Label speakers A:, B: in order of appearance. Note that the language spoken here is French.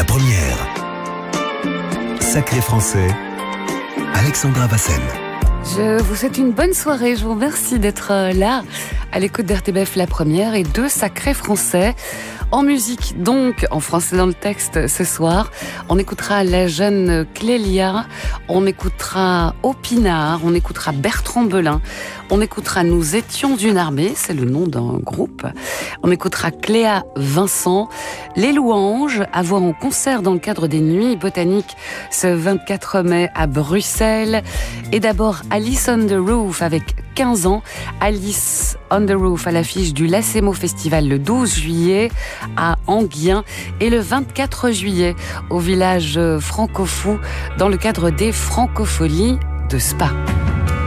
A: La première. Sacré français, Alexandra Vassen.
B: Je vous souhaite une bonne soirée. Je vous remercie d'être là à l'écoute d'RTBF La Première et de Sacré Français. En musique, donc, en français dans le texte ce soir, on écoutera la jeune Clélia, on écoutera Opinard, on écoutera Bertrand Belin, on écoutera Nous étions une armée, c'est le nom d'un groupe, on écoutera Cléa Vincent, Les Louanges, à voir en concert dans le cadre des Nuits Botaniques ce 24 mai à Bruxelles, et d'abord Alice on the Roof avec 15 ans, Alice on the Roof à l'affiche du Lacemo Festival le 12 juillet à Enghien et le 24 juillet au village Francofou dans le cadre des Francopholies de Spa.